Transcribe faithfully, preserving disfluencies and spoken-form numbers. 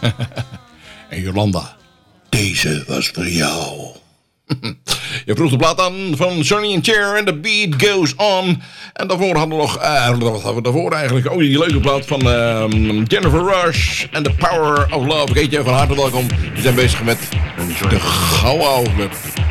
En Jolanda, deze was voor jou. Je vroeg de plaat aan van Sonny and Cher en The Beat Goes On. En daarvoor hadden we nog, uh, wat hadden we daarvoor eigenlijk? Oh, die leuke plaat van uh, Jennifer Rush en The Power of Love. Geetje, van harte welkom. We zijn bezig met de gouden oude club.